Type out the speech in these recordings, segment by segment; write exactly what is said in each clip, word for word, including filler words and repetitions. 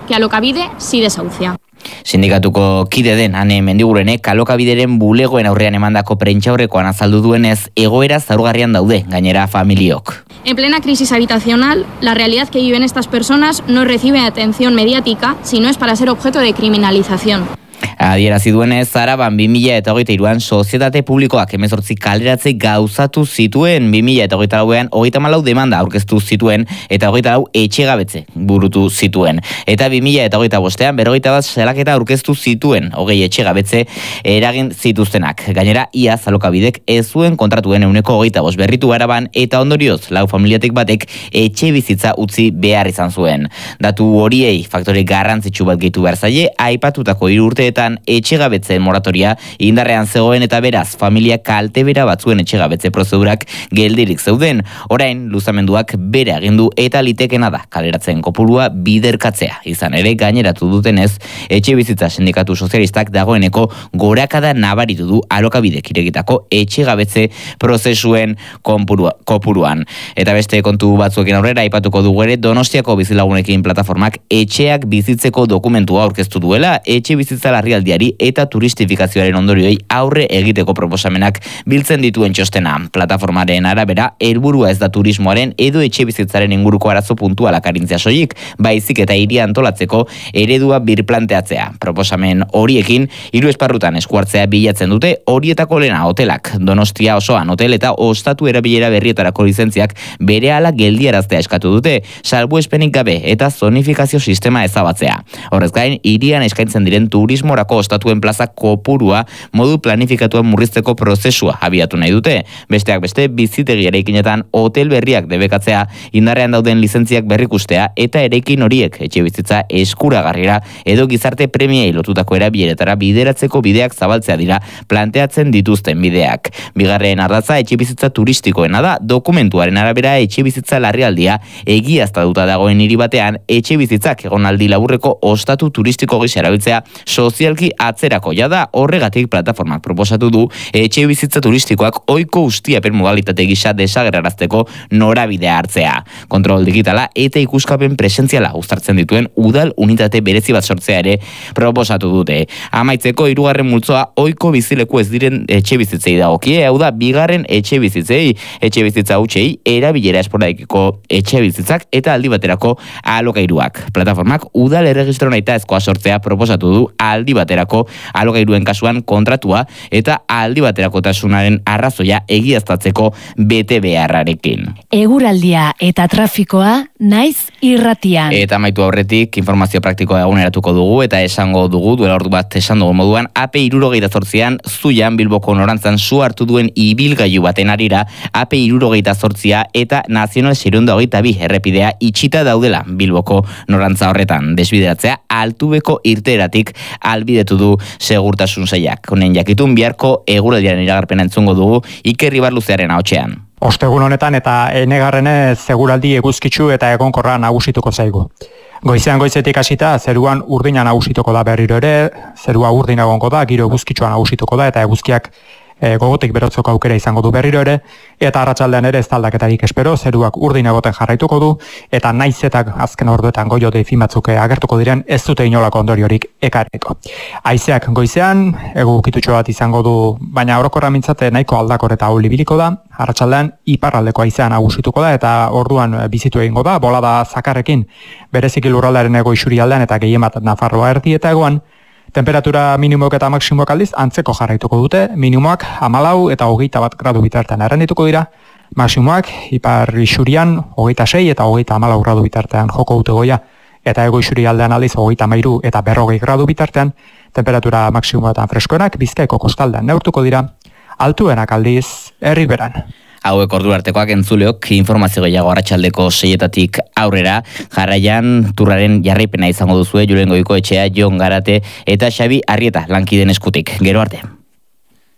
que Alokabide sí desahucia. Sindikatuko kide den Ane Mendigurenek Alokabideren bulegoen aurrean emandako prentsaurrekoan azaldu duenez egoera zaurgarrian daude gainera familiok. En plena crisis habitacional, la realidad que viven estas personas no recibe atención mediática, sino es para ser objeto de criminalización. Adierazi duenez, Araban bi mila hogeita hiruan sozietate publikoak hemezortzi kaleratze gauzatu zituen, bi mila hogeita lauean hogeita hamalau demanda aurkeztu zituen eta hogeita lau etxegabetze burutu zituen. Eta bi mila hogeita bostean berrogeita bat salaketa aurkeztu zituen, hogei etxegabetze eragin zituztenak. Gainera, iaz Alokabidek ez zuen kontratuen ehuneko hogeita bost berritu Araban eta ondorioz lau familiatik batek etxe bizitza utzi behar izan zuen. Datu horiei faktore garrantzitsu bat gehitu behar zaie, aipatutako hiru urteetan etxegabetzen moratoria indarrean zegoen eta beraz familia kaltebera batzuen etxegabetze prozedurak geldirik zeuden. Orain luzamenduak bere agindu eta litekena da kaleratzen kopurua biderkatzea. Izan ere gaineratu dutenez etxe bizitza sindikatu sozialistak dagoeneko gorakada nabaritu du Alokabidek irekitako etxegabetze prozesuen konpurua, kopuruan. Eta beste kontu batzuekin aurrera aipatuko dugu ere Donostiako bizilagunekin plataformak etxeak bizitzeko dokumentua aurkeztu duela, etxe bizitza larrialdiari eta turistifikazioaren ondorioei aurre egiteko proposamenak biltzen dituen txostena. Plataformaren arabera, helburua ez da turismoaren edo etxe bizitzaren inguruko arazo puntualak arintzea soilik, baizik eta hiria antolatzeko eredua birplanteatzea. Proposamen horiekin hiru esparrutan eskuartzea bilatzen dute, horietako lehena hotelak. Donostia osoan hotel eta ostatu erabilera berrietarako lizentziak berehala geldiaraztea eskatu dute, salbuespenik gabe eta zonifikazio sistema ezabatzea. Horrez gain, hirian eskaintzen diren turismorako ostatuen plaza kopurua modu planifikatuan murrizteko prozesua abiatu nahi dute. Besteak beste, bizitegi eraikinetan hotel berriak debekatzea, indarrean dauden lizentziak berrikustea eta eraikin horiek etxe bizitza eskuragarrira edo gizarte premiei lotutako erabileretara bideratzeko bideak zabaltzea dira planteatzen dituzten bideak. Bigarren ardatza etxe bizitza turistikoena da, dokumentuaren arabera etxe bizitza larrialdia egiaztatuta dagoen hiri batean etxe bizitzak egonaldi laburreko ostatu turistiko gisa erabiltzea sozialki atzerako jada. Horregatik plataformak proposatu du etxe bizitza turistikoak ohiko ustiapen modalitate gisa desagerrarazteko norabidea hartzea. Kontrol digitala eta ikuskapen presentziala uztartzen dituen udal unitate berezi bat sortzea ere proposatu dute. Amaitzeko hirugarren multzoa ohiko bizileku ez diren etxe bizitzei dagokie, hau da bigarren etxe bizitzei, etxe bizitza hutsei erabilera esporadikiko etxe bizitzak eta aldi baterako alokairuak. Plataformak udal erregistro nahitaezkoa sortzea proposatu du aldi baterako alokairuen kasuan kontratua eta aldi baterakotasunaren arrazoia egiaztatzeko bete beharrarekin. Eguraldia eta trafikoa naiz irratian. Eta amaitu aurretik informazio praktikoa eguneratuko dugu eta esango dugu duela ordu bat esan dugu moduan A P hirurogeita zortzian Zuian Bilboko norantzan su hartu duen ibilgailu baten arira A P hirurogeita zortzia eta Nazional seiehun eta hogeita bi errepidea itxita daudela Bilboko norantza horretan. Desbideratzea altubeko irteeratik albidetu du segurtasun sailak. Honen jakitun biharko eguraldiaren iragarpena entzungo dugu Iker Ibarluzearen ahotsean. Ostegun honetan eta enegarrenez seguraldi eguzkitsu eta egonkorra nagusituko zaigu. Goizean goizetik hasita zeruan urdina nagusituko da berriro ere, zerua urdin egongo da, giro eguzkitsua nagusituko da eta eguzkiak e, gogotik berotzeko aukera izango du berriro ere, eta arratsaldean ere ez aldaketarik espero, zeruak urdin egoten jarraituko du, eta naizetak azken orduetan goio deifin batzuk agertuko diren ez dute inolako ondoriorik ekarriko. Haizeak goizean, egukitutxo bat izango du, baina orokorra mintzate nahiko aldakor eta hau libiliko da, arratsaldean iparraldeko haizean nagusituko da eta orduan bizitu egingo da, bolada zakarrekin bereziki lurraldearen ego isurialdean eta gehien bat Nafarroa erdi eta egoan. Temperatura minimoak eta maksimoak aldiz antzeko jarraituko dute, minimoak hamalau eta hogeita bat gradu bitartean errendituko dira, maksimoak ipar isurian hogeita sei eta hogeita hamalau gradu bitartean joko dute goia, eta ego isurialdean aldiz hogeita hamairu eta berrogei gradu bitartean, temperatura maksimoetan freskoenak Bizkaiko kostaldean neurtuko dira, altuenak aldiz herriberan. Hauek ordu artekoak entzuleok informazio gehiago arratsaldeko seietatik aurrera. Jarraian turraren jarraipena izango duzue Julen Goikoetxea, Jon Garate eta Xabi Arrieta lankiden eskutik. Gero arte.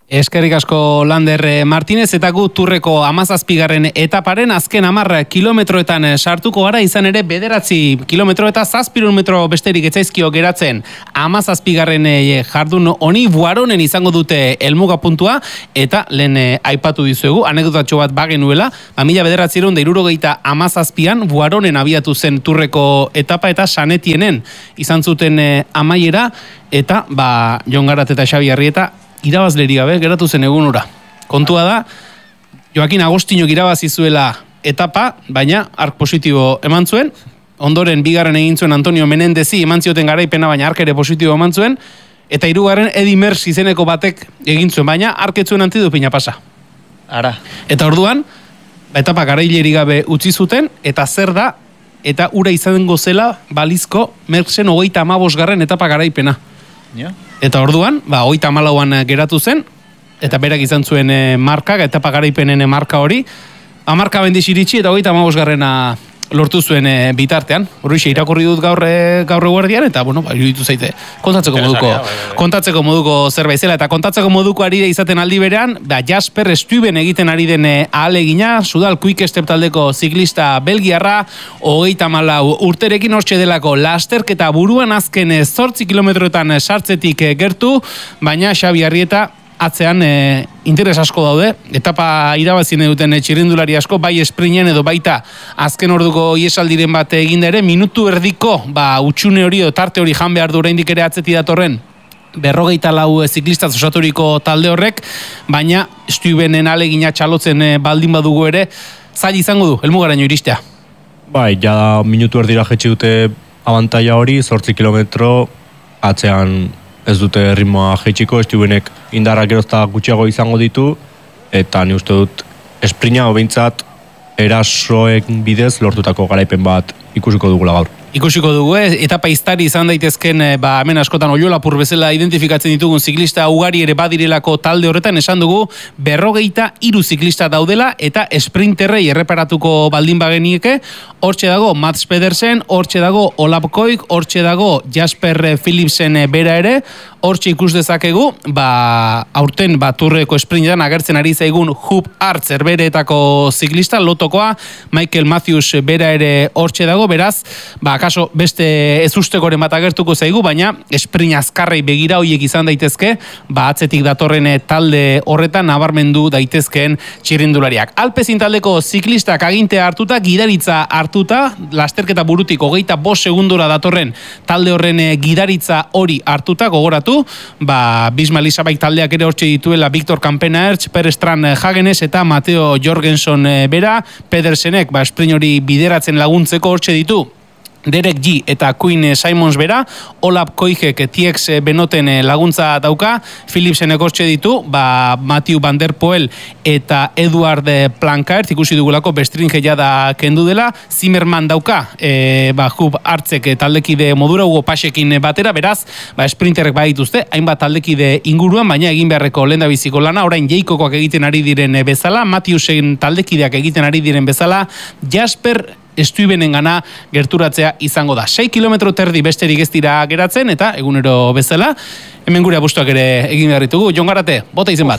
Eskerrik asko Lander Martinez, eta gu turreko hamazazpigarren etaparen azken hamar kilometroetan sartuko gara, izan ere bederatzi kilometro eta zazpirun metro besterik etzaizkio geratzen hamazazpigarren jardun honi. Buaronen izango dute helmuga puntua, eta lehen aipatu dizuegu, anekdotatxo bat bagenuela, mila bederatziehun eta hirurogeita hamazazpian Buaronen abiatu zen turreko etapa, eta Sanetienen izan zuten amaiera, eta ba, Jon Garat eta Xabi Arrieta irabazleri gabe geratu zen egunura. Kontua da, Joakin Agostinok irabazi zuela etapa, baina ark positibo eman zuen, ondoren bigarren egin zuen Antonio Menendezi eman zioten garaipena, baina ark ere positibo eman zuen, eta hirugarren Edi Merckx izeneko batek egin zuen, baina ark ez zuen antidopina pasa. Ara. Eta orduan, etapa garaileri gabe utzi zuten, eta zer da, eta ura izango zela balizko Merckxen hogeita hamabosgarren etapa garaipena. Ja. Eta orduan, ba, hogeita hamalauan geratu zen, eta berak izan zuen e, marka, etapa garaipenen marka hori, hamarka bendiz iritsi eta hogeita hamabosgarrena lortu zuen e, bitartean. Horrixe irakurri dut gaur e, gaur eguerdian, eta bueno, ba, iruditu zaite kontatzeko moduko, kontatzeko moduko zerbait zela, eta kontatzeko moduko ari da izaten aldi berean, ba, Jasper Stuyven egiten ari den ahalegina, Sudal Quick Step taldeko ziklista belgiarra, hogeita hamalau urterekin hortxe delako lasterketa buruan azken zortzi kilometroetan sartzetik gertu, baina Xabi Arrieta atzean e, interes asko daude, etapa irabazien duten txirrindulari asko, bai esprinen edo baita azken orduko iesaldiren bat egin ere, minutu erdiko, ba, utxune hori edo tarte hori jan behar du oraindik ere atzeti datorren, berrogeita lau ziklistaz osaturiko talde horrek, baina Stuyvenen ahalegina txalotzen e, baldin badugu ere, zail izango du, helmugaraino iristea. Bai, ja minutu erdira jetxi dute abantaila hori, zortzi kilometro, atzean ez dute ritmoa jeitsiko, Stuyvenek indarrak gerozta gutxiago izango ditu, eta ni uste dut esprina behintzat erasoen bidez lortutako garaipen bat ikusiko dugula gaur. Ikusiko dugu, eh? Etapa iztari izan daitezken, ba, hemen askotan Oiolapur bezala identifikatzen ditugun ziklista ugari ere badirelako talde horretan, esan dugu berrogeita hiru ziklista daudela, eta esprinterrei erreparatuko baldin bagenieke, hortxe dago Mats Pedersen, hortxe dago Olaf Koik, hortxe dago Jasper Philipsen bera ere, hortxe ikus dezakegu, ba, aurten ba, turreko esprintetan agertzen ari zaigun Hub Artzer bereetako ziklista, lotokoa, Michael Matthews bera ere hortxe dago, beraz, ba, kaso beste ez ustekoren bat agertuko zaigu, baina esprin azkarrei begira hoiek izan daitezke, ba atzetik datorren talde horretan nabarmendu daitezkeen txirrindulariak. Alpezin taldeko ziklistak agintea hartuta, gidaritza hartuta, lasterketa burutik hogeita bost segundora datorren talde horren gidaritza hori hartuta, gogoratu, ba Bisma Elisabait taldeak ere hortxe dituela Victor Kampenaerts, Per Strand Hagenes eta Mateo Jorgensen bera, Pedersenek ba esprin hori bideratzen laguntzeko hortxe ditu Derek G eta Quinn Simons bera, Olaf Koijek T X Benoten laguntza dauka, Philipsen ekortxe ditu, ba, Mathieu Van Der Poel eta Eduard Plankaert, ikusi dugulako bestringe jada kendu dela, Zimmerman dauka, e, ba, Hub Artzek taldekide modura, Hugo Pasekin batera, beraz, ba, sprinterrek badituzte, hainbat taldekide inguruan, baina egin beharreko lehendabiziko lana, orain Jaikokoak egiten ari diren bezala, Matthewsen taldekideak egiten ari diren bezala, Jasper Stuyvenen gana gerturatzea izango da. sei kilometro terdi besterik ez dira geratzen, eta egunero bezala, hemen gure abustuak ere egin behar ditugu. Jon Garate, bota izen bat.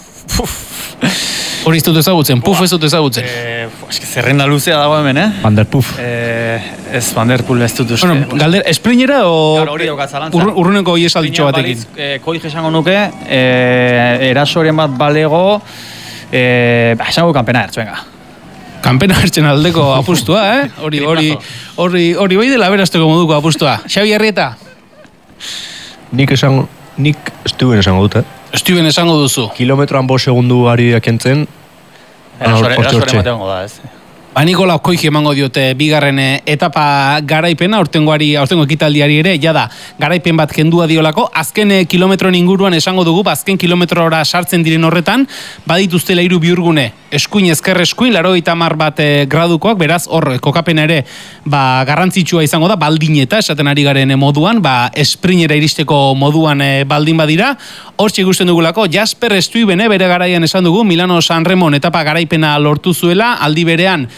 Hori ez dut ezagutzen, puf ez dut ezagutzen. Eh, eski zerrenda luzea dago hemen, eh? Van der Puff. Eh, ez Van der Poel ez dut uste. Bueno, galder, esprinera o hori daukat zalantza. ur, urruneko iesalditxo batekin? Eh, Koik esango nuke, eh, erasoren bat balego, eh, esango kanpena ertz, venga. Kanpena hartzen aldeko apustua, eh? Hori, hori, hori, hori bai dela berazteko moduko apustua. Xabi Arrieta? Nik esango, nik Stuyven esango dut, eh? Stuyven esango duzu. Kilometroan bost segundu ari dakentzen, Erasoren batean da, ez? Ba, Nikola Koiki emango diote bigarren etapa garaipena, aurtengoari, aurtengo ekitaldiari ere, jada, garaipen bat kendua diolako, azken kilometroen inguruan esango dugu, azken kilometrora sartzen diren horretan, badituztela hiru bihurgune, eskuin, ezker eskuin, laurogeita hamar bat gradukoak, beraz, hor, kokapena ere, ba, garrantzitsua izango da, baldin eta, esaten ari garen moduan, ba, esprinera iristeko moduan baldin badira, hortxe ikusten dugulako, Jasper Stuyven, bere garaian esan dugu, Milano San Remon etapa garaipena lortu zuela, aldi berean,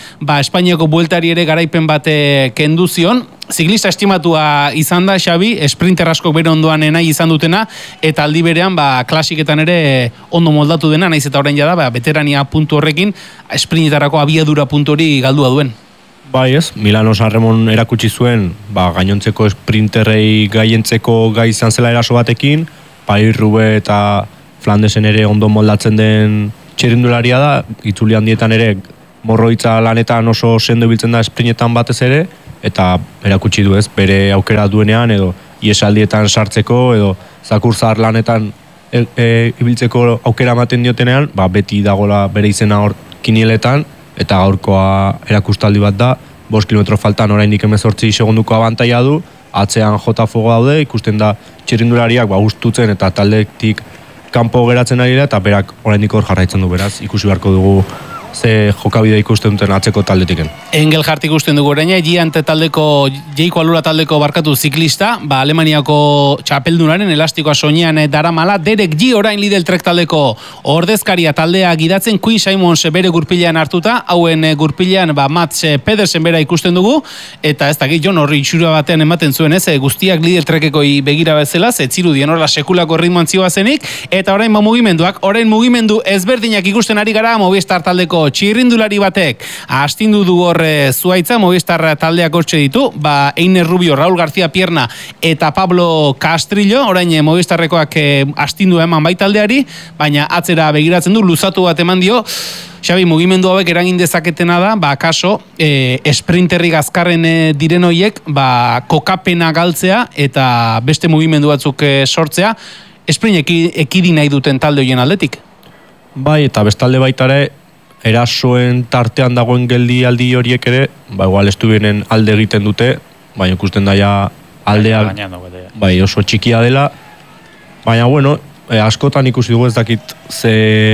ba, Espainiako bueltari ere garaipen bate kendu zion. Ziklista estimatua izan da, Xabi, sprinter askok bere ondoan nahi izan dutena, eta aldi berean, ba, klasiketan ere ondo moldatu dena, naiz eta orain jada, ba, veterania puntu horrekin, sprinterako abiadura puntu hori galdua duen. Bai ez, Milano Sanremon erakutsi zuen, ba, gainontzeko sprinterrei gaientzeko gai izan zela eraso batekin, Paris-Roubaix eta Flandesen ere ondo moldatzen den txirrindularia da, itzuli handietan ere morroitza lanetan oso sendo biltzen da sprintetan batez ere, eta erakutsi du ez, bere aukera duenean edo iesaldietan sartzeko edo zakurzar lanetan e, e, ibiltzeko aukera ematen diotenean, ba, beti dagola bere izena hor kinieletan, eta gaurkoa erakustaldi bat da, bost kilometro faltan oraindik hemezortzi segunduko abantaila du, atzean jota fogo daude, ikusten da txirrindulariak ba, ustutzen eta taldetik kanpo geratzen ari da, eta berak oraindik hor jarraitzen du, beraz, ikusi beharko dugu ze jokabide ikusten duten atzeko taldetiken. Engelhart ikusten dugu oraina, Giante taldeko, Jeiko Alura taldeko barkatu ziklista, ba, Alemaniako txapeldunaren elastikoa soinean daramala, Derek G orain Lidl Trek taldeko ordezkaria taldea gidatzen, Quinn Simons bere gurpilean hartuta, hauen gurpilean ba, Mats Pedersen bera ikusten dugu, eta ez dakit, Jon horri itxura batean ematen zuen, ez, guztiak Lidl Trekekoi begira bezala, zetzirudien horla sekulako ritmoan zioazenik, eta orain ba, mugimenduak, orain mugimendu ezberdinak ikusten ari gara, Movistar taldeko txirrindulari batek astindu du horre zuaitza, Movistar taldeak hortxe ditu, ba, Einer Rubio, Raúl García Pierna eta Pablo Castrillo, orain Movistarrekoak eh, astindu eman bai taldeari, baina atzera begiratzen du, luzatu bat eman dio. Xabi, mugimendu hauek eragin dezaketena da, ba, kaso, e, sprinterrik azkarren e, diren hoiek, ba, kokapena galtzea eta beste mugimendu batzuk e, sortzea, sprint eki, ekidi nahi duten talde hoien aldetik. Bai, eta bestalde baitare, erasoen tartean dagoen geldialdi horiek ere, ba, igual estubienen alde egiten dute, baina ikusten daia aldea, bai, oso txikia dela, baina, bueno, e, askotan ikusi dugu ez dakit ze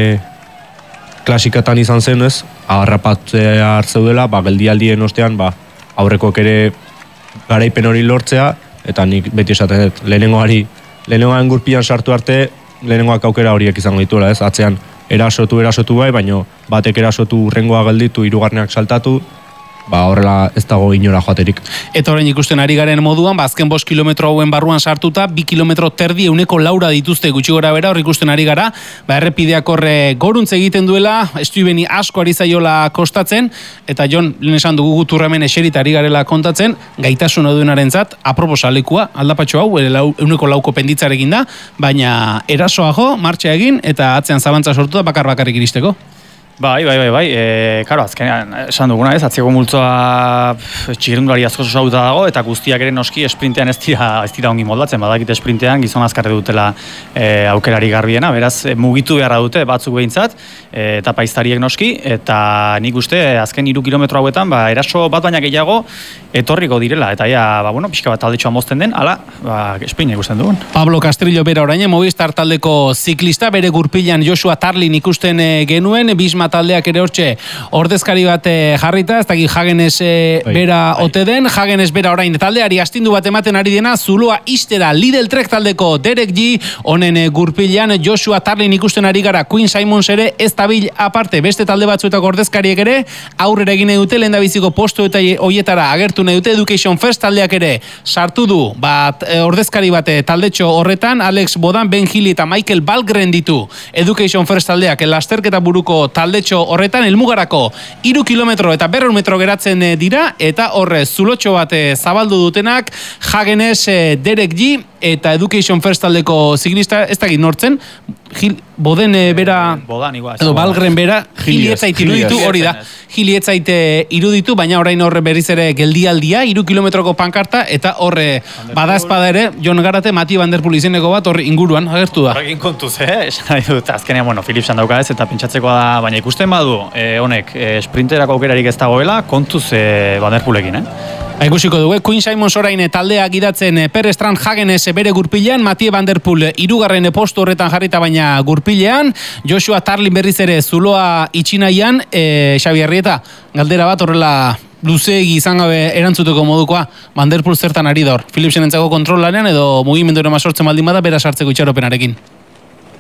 klasikatan izan zen, ez, agarrapatzea hartzeudela, ba, geldialdien ostean, ba, aurrekoak ere garaipen hori lortzea, eta nik beti esaten dut, lehenengoari, lehenengoan gurpian sartu arte, lehenengoak aukera horiek izango dituela, ez, atzean, erasotu, erasotu bai, baino batek erasotu urrengoa gelditu, hirugarrenak saltatu, ba horrela ez dago inora joaterik. Eta orain ikusten ari garen moduan, ba, azken bost kilometro hauen barruan sartuta, bi kilometro terdi euneko laura dituzte gutxi gora bera, hor ikusten ari gara, ba, errepideak horre goruntz egiten duela, estuibeni asko ari zaiola kostatzen, eta Jon, lehen esan dugu gutur hemen eserita ari garela kontatzen, gaitasun eduenaren zat, aproposa lekua, aldapatxo hau, euneko lauko penditzarekin da, baina erasoago, martxa egin, eta atzean zabantza sortu da bakar bakarrik iristeko. Bai, bai, bai, bai, e, karo, azkenean, esan duguna ez, atzeko multzoa txirrindulari asko sosauta dago, eta guztiak ere noski esprintean ez dira, ez dira ongi moldatzen, badakit esprintean gizon azkarre dutela e, aukerari garbiena, beraz, e, mugitu beharra dute batzuk behintzat, e, eta paiztariek noski, eta nik uste, azken hiru kilometro hauetan, ba, eraso bat baina gehiago etorriko direla, eta ja, ba, bueno, pixka bat taldetxoa mozten den, ala, ba, esprin ikusten dugun. Pablo Castrillo bera orain, Movistar taldeko ziklista, bere gurpilan Joshua Tarlin ikusten genuen, Bisma taldeak ere hortxe ordezkari bat jarrita, ez dakit Hagenes bera ote den, Hagenes bera orain taldeari astindu bat ematen ari dena, Zuloa istera Lidl Trek taldeko Derek G, honen gurpilan Joshua Tarlin ikusten ari gara, Quinn Simons ere ez dabil aparte, beste talde batzuetako ordezkariek ere, aurrera egin dute lehendabiziko postu eta hoietara agertu nahi dute, Education First taldeak ere sartu du, bat ordezkari bat taldetxo horretan, Alex Bodan, Ben Healy eta Michael Balgren ditu, Education First taldeak lasterketa buruko taldetxo horretan helmugarako hiru kilometro eta berrehun metro geratzen dira, eta horre zulotxo bat zabaldu dutenak Hagenes, Derek G eta Education First taldeko ziklista, ez dakit nortzen, Gil, Boden bera, Bodan, igual, edo Balgren bera, Gilietzait iruditu, hori da, Gilietzait iruditu, baina orain horre berriz ere geldialdia, hiru kilometroko pankarta, eta horre bada espada ere, Jon Garate, Mati Van Der Poel izeneko bat, horre inguruan, agertu da. Horrekin kontuz, eh? Esan nahi dut, azkenean, bueno, Philipsen dauka ez, eta pentsatzekoa da, baina ikusten badu, eh, honek, eh, sprinterako aukerarik ez dagoela, kontuz eh, Van Der Poelekin, eh? Ikusiko dugu, Quinn Simons orain taldea gidatzen Per Strand Hagenes bere gurpilean, Mathieu Van Der Poel hirugarren postu horretan jarrita baina gurpilean, Joshua Tarlin berriz ere Zuloa itxinaian, e, Xabi Arrieta, galdera bat horrela luzeegi izan gabe erantzuteko modukoa, Van Der Poel zertan ari da hor, Philipsen entzako kontrolanean edo mugimendu ere sortzen baldin bada, bera sartzeko itxaropenarekin.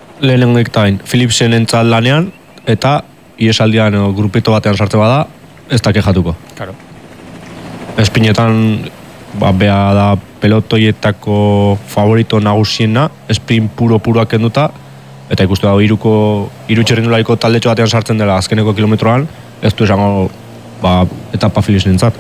Lehenengoik tain, Philipsen entzat lanean, eta iesaldian grupeto batean sartze bada, ez da kejatuko. Claro. Espinetan, ba, beha da pelotoietako favorito nagusiena, sprint puro-puroak kenduta, eta ikustu dago iruko, iru txirrindulaiko taldetxo batean sartzen dela azkeneko kilometroan, ez du esango, ba, etapa Philips nintzat.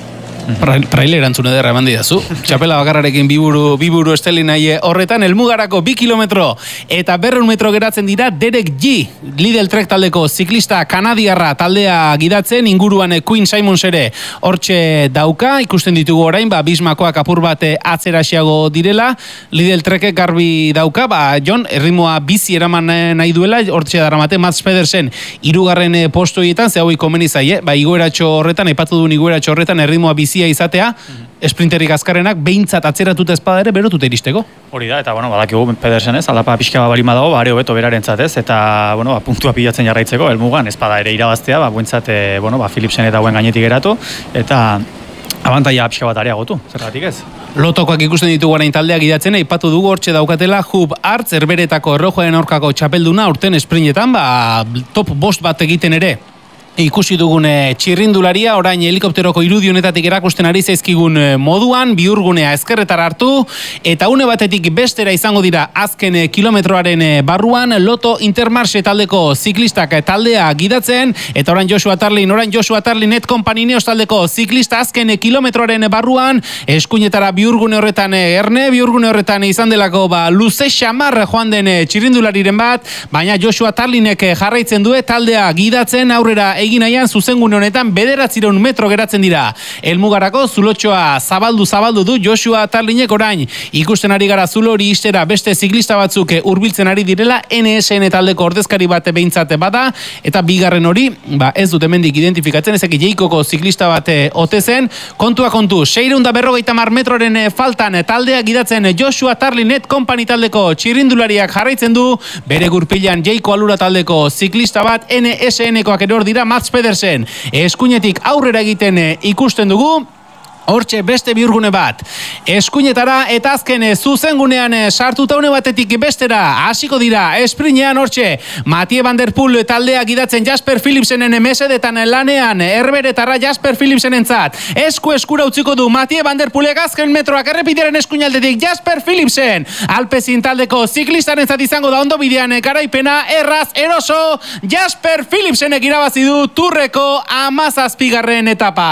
Trailer antzune derra eman didazu. Txapela bakarrarekin biburu, biburu esteli nahi horretan, elmugarako bi kilometro eta berreun metro geratzen dira Derek G. Lidl Trek taldeko ziklista kanadiarra taldea gidatzen, inguruan Queen Simons ere hortxe dauka, ikusten ditugu orain, ba, Bismakoak apur bat atzerasiago direla, Lidl Trekek garbi dauka, ba, Jon, erritmoa bizi eraman nahi duela, hortxe daramate, Mats Pedersen irugarren postoietan, ze hauik komeni zaie, ba, igoeratxo horretan, aipatu duen igoeratxo horretan, erritmoa bizi izatea, mm-hmm. sprinterik azkarrenak behintzat atzeratuta espada ere berotute iristeko. Hori da, eta bueno, badakigu Pedersen ez, aldapa pixka bat balima dago, ba, are hobeto berarentzat ez, eta bueno, ba, puntua pilatzen jarraitzeko, helmugan espada ere irabaztea, ba, buentzat, e, bueno, ba, Philipsen eta buen gainetik geratu, eta abantaia pixka bat areagotu, zergatik ez? Lotokoak ikusten ditugu orain taldeak idatzen, aipatu dugu hortxe daukatela Hub Arts, erberetako errojoen aurkako txapelduna, urten sprintetan, ba, top bost bat egiten ere. Ikusi dugune txirrindularia, orain helikopteroko irudi honetatik erakusten ari zaizkigun moduan, bihurgunea ezkerretara hartu, eta une batetik bestera izango dira azken kilometroaren barruan, Loto Intermarché taldeko ziklistak taldea gidatzen, eta orain Joshua Tarlin, orain Joshua Tarlin Net Company Neos taldeko ziklista azken kilometroaren barruan, eskuinetara bihurgune horretan erne, bihurgune horretan izan delako ba, luze xamar joan den txirrindulariren bat, baina Joshua Tarlinek jarraitzen du taldea gidatzen, aurrera egin nahian zuzengune honetan bederatzireun metro geratzen dira. Elmugarako zulotxoa zabaldu zabaldu du Joshua Tarlinek orain. Ikusten ari gara zulo hori istera beste ziklista batzuk hurbiltzen ari direla, N S N taldeko ordezkari bat behintzat bada, eta bigarren hori, ba ez dut hemendik identifikatzen, ezek jeikoko ziklista bat ote zen, kontua kontu, seireun da berrogeita mar metroren faltan taldea gidatzen Joshua Tarlin Net Company taldeko txirrindulariak jarraitzen du, bere gurpilan jeiko alura taldeko ziklista bat, N S N-koak ere hor dira, Mats Pedersen, eskuinetik aurrera egiten ikusten dugu, hortxe beste bihurgune bat. Eskuinetara eta azken zuzengunean sartuta une batetik bestera hasiko dira esprinean hortxe. Mathieu van der Poel taldea gidatzen Jasper Philipsenen mesedetan lanean erberetara Jasper Philipsenentzat. Esku eskura utziko du Mathieu van der Poelek azken metroak errepidearen eskuinaldetik Jasper Philipsen. Alpecin taldeko ziklistarentzat izango da ondo bidean garaipena erraz eroso Jasper Philipsenek irabazi du Tourreko hamazazpigarren etapa.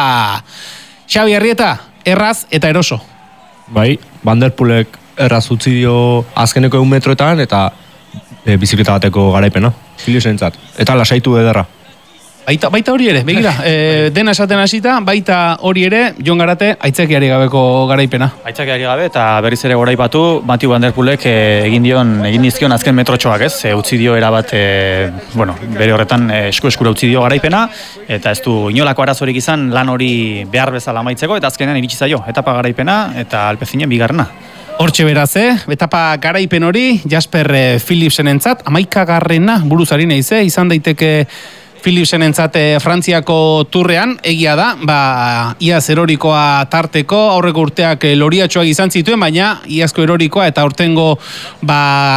Xabi Arrieta, erraz eta eroso. Bai, Van der Poelek erraz utzi dio azkeneko egun metroetan eta e, bizikleta bateko garaipena, Philipsenentzat. Eta lasaitu ederra. Baita, baita hori ere, begira, e, dena esaten hasita, baita hori ere, Jon Garate, aitzakiari gabeko garaipena. Aitzakiari gabe eta berriz ere goraipatu, Mathieu van der Poelek e, egin dion, egin dizkion azken metrotxoak ez, e, utzi dio erabat, e, bueno, bere horretan e, esku eskura utzi dio garaipena, eta ez du inolako arazorik izan lan hori behar bezala amaitzeko, eta azkenean iritsi zaio, etapa garaipena eta Alpecinen bigarrena. Hortxe beraz, eh? Etapa garaipen hori, Jasper eh, Philipsenentzat, amaikagarrena buruzari naiz, eh? Izan daiteke Philipsenentzat Frantziako turrean, egia da, ba, iaz erorikoa tarteko, aurreko urteak loriatxoak izan zituen, baina iazko erorikoa eta aurtengo, ba,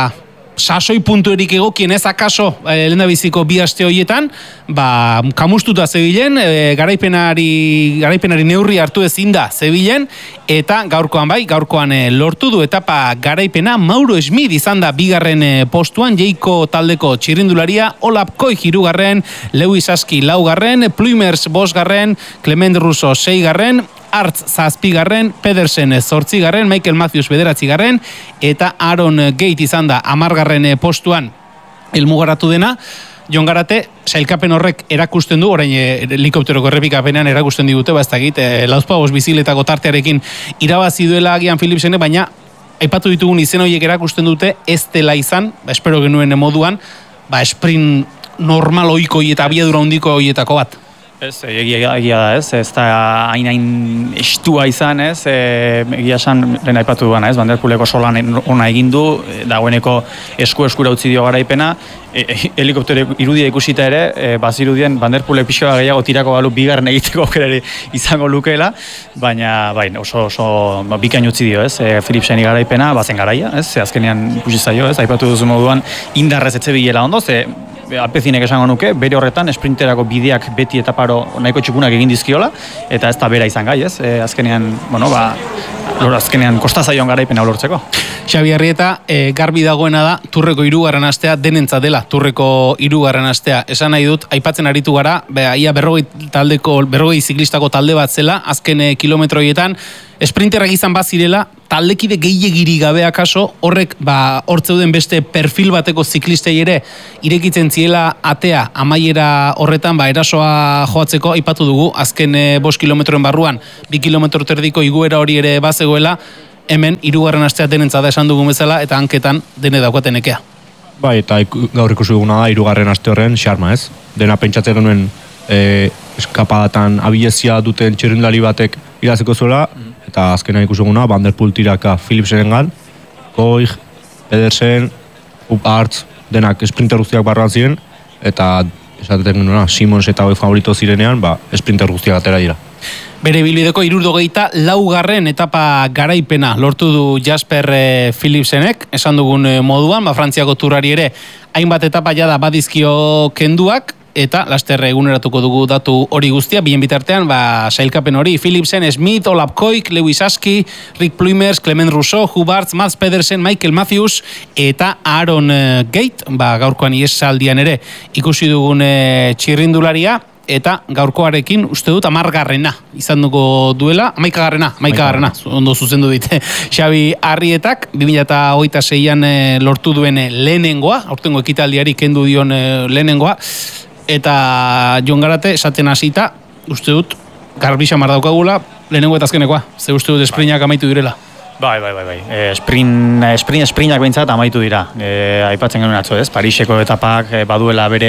sasoi puntu erik egokien ez akaso e, lehendabiziko bi aste horietan, ba, kamustuta zebilen, e, garaipenari, garaipenari neurri hartu ezin da zebilen, eta gaurkoan bai, gaurkoan e, lortu du etapa garaipena, Mauro Schmid izan da bigarren e, postuan, jeiko taldeko txirrindularia, Olaf Koik hirugarren, Lewis Aski laugarren, Plumers bosgarren, Clement Russo seigarren, Artz zazpigarren, Pedersen zortzigarren, Michael Matthews bederatzigarren, eta Aaron Gate izan da amargarren postuan helmugaratu dena. Jon Garate, sailkapen horrek erakusten du, orain helikopteroko errepikapenean erakusten digute, ba ez dakit, e, lauzpagos biziletako tartearekin irabazi duela agian Philipsene, baina aipatu ditugun izen horiek erakusten dute ez dela izan, ba, espero genuen moduan, ba, sprint normal ohiko eta abiadura handiko horietako bat. Ez, egia, egia da, ez, ez da hain hain estua izan, ez, e, egia esan, lehen aipatu duana, ez, Van der Poeleko solan ona egin du, dagoeneko esku eskura utzi dio garaipena, e, helikoptero irudia ikusita ere, e, bazirudien Van der Poelek pixka gehiago tirako balu bigarren egiteko aukerari izango lukeela, baina bai, oso, oso bikain utzi dio, ez, e, Philipseni garaipena, bazen garaia, ez, azkenean ikusi zaio, ez, aipatu duzu moduan, indarrez etxe bilela ondo, ze Alpezinek esango nuke, bere horretan esprinterako bideak beti eta paro nahiko txukunak egin dizkiola, eta ez da bera izan gai, ez? E, azkenean, bueno, ba, lor, azkenean kostazaion garaipena lortzeko. Xabi Arrieta, e, garbi dagoena da, Turreko hirugarren astea denentza dela, Turreko hirugarren astea. Esan nahi dut, aipatzen aritu gara, beha, ia berrogei taldeko, berrogei ziklistako talde bat zela, azken e, kilometroietan, esprinterrak izan bazirela, taldekide gehiagiri gabe akaso, horrek, ba, hortzeuden beste perfil bateko ziklistei ere, irekitzen ziela atea, amaiera horretan, ba, erasoa joatzeko, aipatu dugu, azken e, bost kilometroen barruan, bi kilometro terdiko iguera hori ere bazegoela, hemen, hirugarren astea denentza da esan dugun bezala, eta hanketan dene daukaten ekea. Bai, eta iku, gaur ikusi duguna da, hirugarren aste horren, xarma ez. Dena pentsatzen genuen e, eskapadatan abilezia duten txirrindulari batek iraziko zuela, eta azkenan ikusi duguna, Van der Poel tiraka Philipsenengan, Koig, Pedersen, Upartz, denak sprinter guztiak barruan ziren, eta esaten genuen, Simons eta Koig favorito zirenean, ba, sprinter guztiak atera dira. Bere bilbideko hirurogeita laugarren etapa garaipena lortu du Jasper e, Philipsenek, esan dugun e, moduan, ba, Frantziako turrari ere hainbat etapa jada badizkio kenduak, eta laster eguneratuko dugu datu hori guztia, bien bitartean, ba, sailkapen hori, Philipsen, Smith, Olaf Koik, Lewis Aski, Rick Plumers, Clement Rousseau, Hubartz, Mads Pedersen, Michael Matthews, eta Aaron e, Gate, ba, gaurkoan iesaldian ere ikusi dugun e, txirrindularia, eta gaurkoarekin uste dut amargarrena izan duko duela, amaikagarrena, amaikagarrena, ondo zuzendu dite. Xabi Arrietak, bi mila hogeita seian e, lortu duen e, lehenengoa, aurtengo ekitaldiari kendu dion e, lehenengoa, eta Jon Garate esaten hasita, uste dut, garbisa mar daukagula, lehenengo eta azkenekoa, ze uste dut esprinak amaitu direla. Bai, bai, bai, bai. E, sprint, sprint, sprintak behintzat amaitu dira. E, aipatzen genuen atzo, ez? Pariseko etapak e, baduela bere,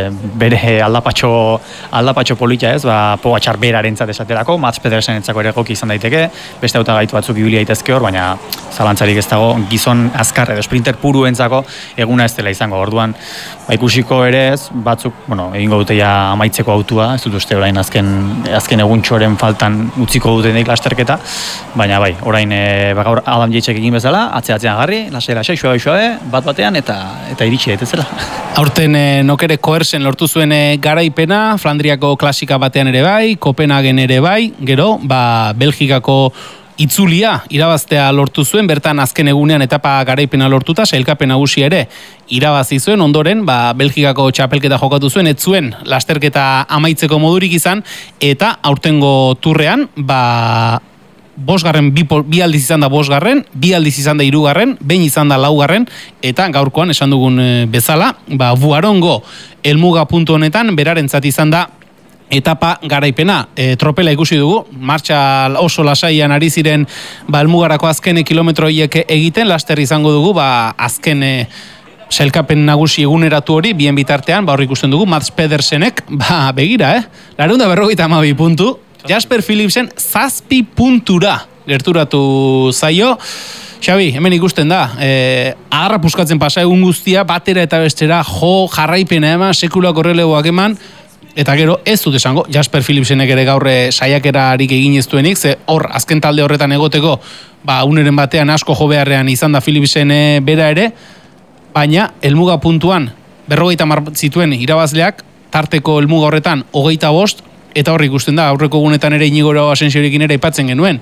bere aldapatxo, aldapatxo politia, ez? Ba, Pogačar berarentzat esaterako, Mads Pedersen entzako ere goki izan daiteke, beste hautagaitu batzuk ibili daitezke hor, baina zalantzarik ez dago gizon azkar edo sprinter puru entzako eguna ez dela izango. Orduan, ba, ikusiko ere ez, batzuk, bueno, egingo dute ja amaitzeko autua, ez dut uste orain azken, azken eguntxoren faltan utziko dutenik lasterketa, baina bai, orain e, ba, gaur Adam Yates egin bezala, atze-atzean garri, lasai-lasai, xoabe-xoabe, bat-batean, eta eta iritsi daitezela. Aurten e, nokere Koersen lortu zuen e, garaipena, Flandriako klasika batean ere bai, Kopenhagen ere bai, gero, ba, Belgikako itzulia irabaztea lortu zuen, bertan azken egunean etapa garaipena lortuta, sailkapen nagusia ere irabazi zuen, ondoren, ba, Belgikako txapelketa jokatu zuen, ez zuen lasterketa amaitzeko modurik izan, eta aurtengo turrean, ba, bosgarren, bi, bi aldiz izan da bosgarren, bi aldiz izan da hirugarren, behin izan da laugarren, eta gaurkoan esan dugun bezala, ba, Buarongo helmuga puntu honetan, berarentzat izan da etapa garaipena. E, tropela ikusi dugu, martxa oso lasaian ari ziren ba, helmugarako azken kilometro hiek egiten, laster izango dugu, ba, azken e, sailkapen nagusi eguneratu hori, bien bitartean, ba, hor ikusten dugu, Mads Pedersenek, ba, begira, eh? Lareun da berrogeita hamabi puntu, Jasper Philipsen zazpi puntura gerturatu zaio. Xabi, hemen ikusten da, e, agarra puskatzen pasa egun guztia, batera eta bestera, jo, jarraipena eman, sekulako relegoak eman, eta gero ez dut esango, Jasper Philipsenek ere gaurre saiakerarik egin ez duenik, ze hor, azken talde horretan egoteko, ba, uneren batean asko jo beharrean izan da Philipsen bera ere, baina, helmuga puntuan, berrogeita mar zituen irabazleak, tarteko helmuga horretan, hogeita bost, eta horri ikusten da, aurreko egunetan ere Inigo Asensiorekin ere aipatzen genuen,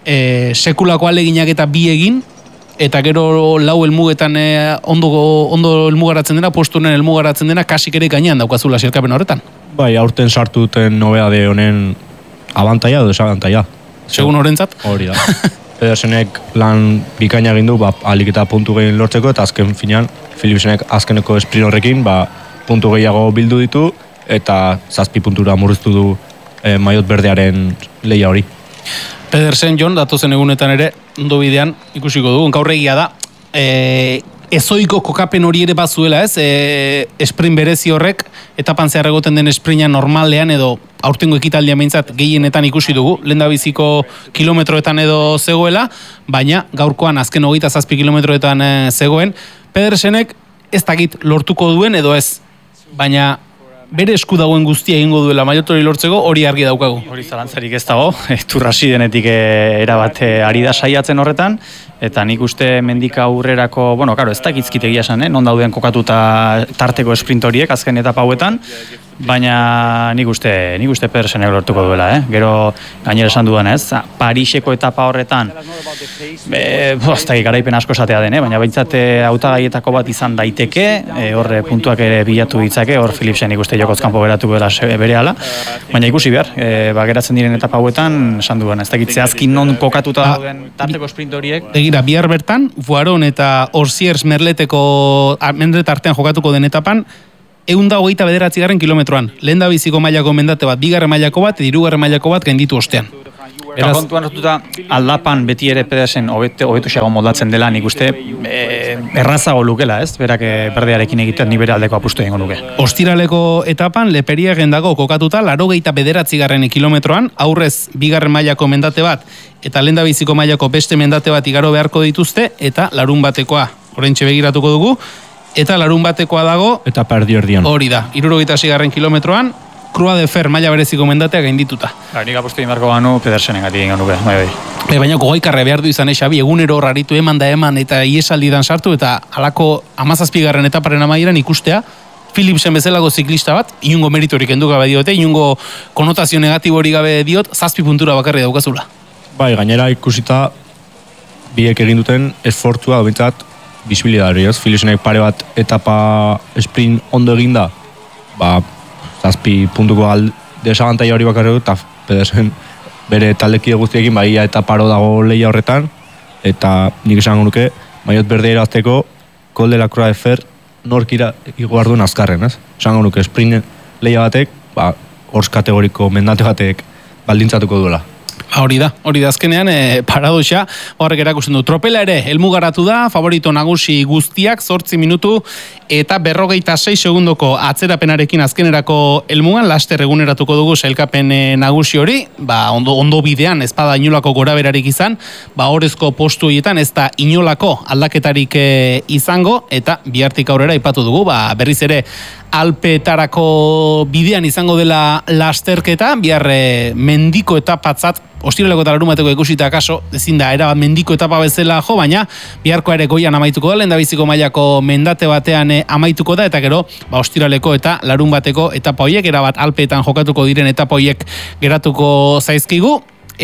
e, sekulako aleginak eta bi egin, eta gero lau helmugetan e, ondo, ondo helmugaratzen dena, postunen helmugaratzen dena, kasik ere gainean daukazula sailkapen horretan. Bai, aurten sartu duten nobedade honen abantaia edo desabantaia. Segun horrentzat? Hori da. Pedersenek lan bikaina egin du, ba, alik eta puntu gehien lortzeko, eta azken finean, Philipsenek azkeneko sprint horrekin, ba, puntu gehiago bildu ditu, eta zazpi puntura murriztu du e, maiot berdearen lehia hori. Pedersen, Jon, datozen egunetan ere, ondo bidean ikusiko dugu, gaurregia da, e, ezoiko kokapen hori ere bazuela, ez? E, sprint berezi horrek, etapan zehar egoten den sprinta normalean edo aurtengo ekitaldian behintzat gehienetan ikusi dugu, lehendabiziko kilometroetan edo zegoela, baina gaurkoan azken hogeita zazpi kilometroetan e, zegoen, Pedersenek ez dakit lortuko duen edo ez, baina bere esku dagoen guztia egingo duela maiot hori lortzeko, hori argi daukagu. Hori zalantzarik ez dago, turrasi denetik erabat ari da saiatzen horretan, eta nik uste mendika aurrerako, bueno, karo, ez dakizkit egia esan, eh? Non dauden kokatuta tarteko sprint horiek azken etapa hauetan, baina nik uste, nik uste Pedersenek lortuko duela, eh? Gero gainera esan dudan, ez? Pariseko etapa horretan, e, ez da, garaipen asko esatea den, eh? Baina baitzate hautagaietako bat izan daiteke, e, horre puntuak ere bilatu ditzake, hor Philipsen ikuste jokozkanpo geratuko dela berehala, baina ikusi behar, e, ba, geratzen diren etapa hauetan, esan duan, ez dakit zehazkin non kokatuta dauden tarteko sprint horiek. Begira, bihar bertan, Vuaron eta Orsiers Merleteko mendret artean jokatuko den etapan, eunda hogeita bederatzigarren kilometroan. Lehen da biziko mailako mendate bat, bigarren mailako bat, hirugarren mailako bat gainditu ostean. Eta kontuan hartuta aldapan beti ere Pedersen hobetu xago moldatzen dela, nik uste e, errazago lukela, ez? Berak berdearekin egiten ni bere aldeko apustu egingo nuke. Ostiraleko etapan Leperiagen dago kokatuta laurogeita bederatzigarren kilometroan, aurrez bigarren mailako mendate bat eta lehen da biziko mailako beste mendate bat igaro beharko dituzte eta larun batekoa. Oraintxe begiratuko dugu. Eta larun batekoa dago... Eta perdi erdian. Hori da, hirurogeita seigarren kilometroan, Croix de Fer maila bereziko mendatea gaindituta. Ba, nik apostu inbarko ganu Pedersenen gati egin nuke, bai bai. E, baina gogaikarre behar du izan, eh, Xabi, egunero raritu eman da eman eta iesaldidan sartu eta halako hamazazpigarren etaparen amaieran ikustea, Philipsen bezalako ziklista bat, inungo meritorik endu gabe diote, inungo konotazio negatibori gabe diot, zazpi puntura bakarri daukazula. Bai, gainera ikusita biek egin duten esfortzua, bintzat, bisibilidari, ez? Philipsenek pare bat etapa sprint ondo eginda, ba, zazpi puntuko desabantaia hori bakarri dut, eta Pedersen bere taldekide guztiekin, ba, ia eta paro dago lehia horretan, eta nik esango nuke, maiot berde irazteko, Col de la Croix de Fer, nork ira iguar duen azkarren, ez? Esango nuke, sprint lehia batek, ba, hors kategoriko mendate batek baldintzatuko duela. Hori da, hori da azkenean e, paradoxa horrek erakusten du. Tropela ere helmugaratu da, favorito nagusi guztiak zortzi minutu eta berrogeita sei segundoko atzerapenarekin azkenerako helmugan laster eguneratuko dugu sailkapen e, nagusi hori, ba ondo ondo bidean ezpada inolako goraberarik izan, ba orezko postu horietan ez da inolako aldaketarik e, izango eta bihartik aurrera aipatu dugu, ba berriz ere Alpeetarako bidean izango dela lasterketa, bihar e, mendiko etapatzat, ostiraleko eta larumateko ikusita akaso, ezin da, erabat mendiko etapa bezala jo, baina biharkoa ere goian amaituko da, lehendabiziko mailako mendate batean e, amaituko da, eta gero, ba, ostiraleko eta larun bateko etapa hoiek, erabat Alpeetan jokatuko diren etapa hoiek geratuko zaizkigu,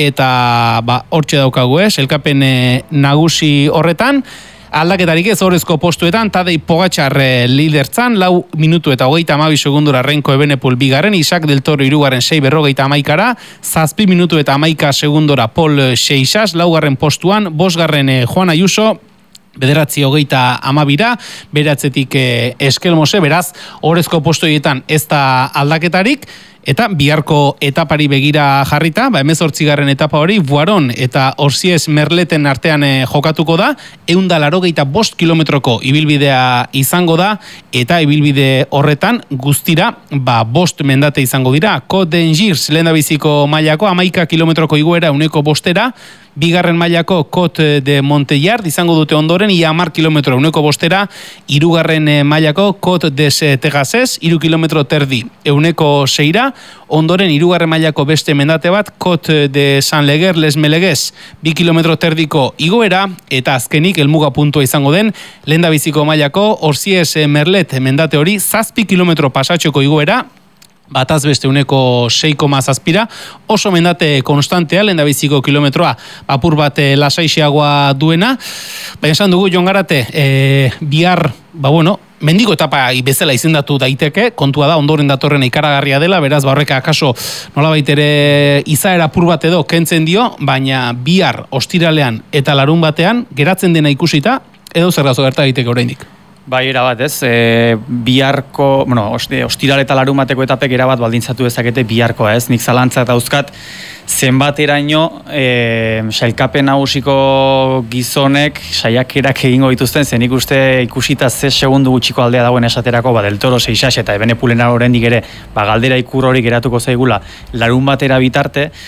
eta ba, hortxe daukagu, eh, sailkapen e, nagusi horretan, aldaketarik ez orezko postuetan, Tadej Pogačar lidertzan, lau minutu eta hogeita hamabi segundura Renko Ebenepul bigarren, Isaac del Toro hirugarren sei berrogeita hamaikara, zazpi minutu eta hamaika segundura Paul Seixas, laugarren postuan, bosgarren Juan Ayuso, bederatzi hogeita amabira, beratzetik eh, Eskelmose, beraz, orezko postuetan ez da aldaketarik, eta biharko etapari begira jarrita, ba hemezortzigarren etapa hori, Vuaron eta Orsiers Merleten artean e, jokatuko da, ehun eta laurogeita bost kilometroko ibilbidea izango da, eta ibilbide horretan guztira, ba bost mendate izango dira, Côte d'Angers lehendabiziko mailako, hamaika kilometroko igoera uneko bostera, bigarren mailako Côte de Montellard izango dute ondoren, ia hamar kilometro uneko bostera, hirugarren mailako Côte des Tegases, hiru kilometro terdi euneko seira, ondoren hirugarren mailako beste mendate bat, Côte de Saint-Leger les Melegues, bi kilometro terdiko igoera, eta azkenik helmuga puntua izango den, lehendabiziko mailako Orsiers Merlet mendate hori, zazpi kilometro pasatxoko igoera, bataz beste uneko sei koma zazpira, oso mendate konstantea, lehendabiziko kilometroa apur bat lasaixeagoa duena, baina esan dugu Jon Garate, e, bihar, ba bueno, mendiko etapa bezala izendatu daiteke, kontua da ondoren datorren ikaragarria dela, beraz barreka akaso nolabait ere izaera apur bat edo kentzen dio, baina bihar ostiralean eta larun batean geratzen dena ikusita, edo zer gazo gerta daiteke oraindik. Bai, erabat ez, e, biharko, bueno, ostiral eta larun bateko etapek erabat baldintzatu dezakete biharkoa ez, nik zalantzak dauzkat zenbateraino e, sailkapen nagusiko gizonek saiakerak egingo dituzten, zen ikuste ikusita ze segundu gutxiko aldea dagoen esaterako, ba, Del Toro, Seixas eta Ebenepulena oraindik ere, ba, galdera ikur hori geratuko zaigula larun batera bitarte,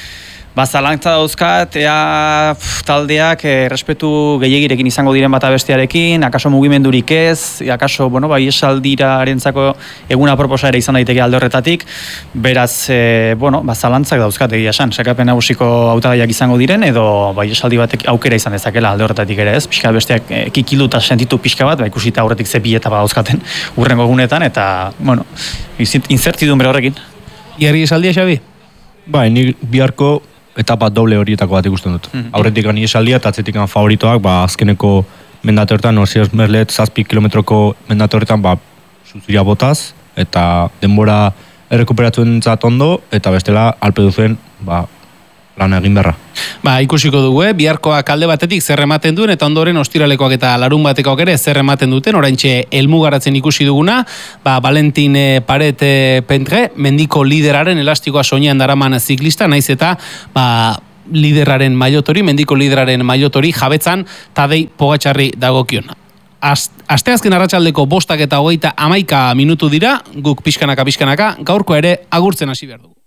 Ba, zalantza dauzkat, ea pff, taldeak errespetu gehiagirekin izango diren bata bestearekin, akaso mugimendurik ez, akaso, bueno, bai esaldirarentzako eguna proposa ere izan daiteke alde horretatik, beraz, e, bueno, ba, zalantzak dauzkat egia esan, sakapen nagusiko hautagaiak izango diren, edo bai esaldi batek aukera izan dezakela alde horretatik ere ez, pixka besteak e, kikiluta sentitu pixka bat, ba, ikusita aurretik ze bileta bat dauzkaten urrengo egunetan, eta, bueno, inzertidun bere horrekin. Iarri esaldia, Xabi? Bai, ni biharko etapa doble horietako bat ikusten dut. Mm-hmm. Aurretik ani esaldia eta atzetik favoritoak, ba, azkeneko mendate horretan, Orsias Merlet, zazpi kilometroko mendate horretan, ba, suziria botaz, eta denbora errekuperatuen zat ondo, eta bestela alpe duzen, ba, lan egin berra. Ba, ikusiko dugu, eh? Biharkoak alde batetik zer ematen duen, eta ondoren ostiralekoak eta larun batekoak ere zer ematen duten, oraintxe helmugaratzen ikusi duguna, ba, Valentin Paret Pentre, mendiko lideraren elastikoa soinean daraman ziklista, naiz eta, ba, lideraren mailotori, mendiko lideraren mailotori, jabetzan Tadej Pogačarri dagokion. Asteazken arratsaldeko bostak eta hogeita hamaika minutu dira, guk pixkanaka pixkanaka, gaurko ere agurtzen hasi behar dugu.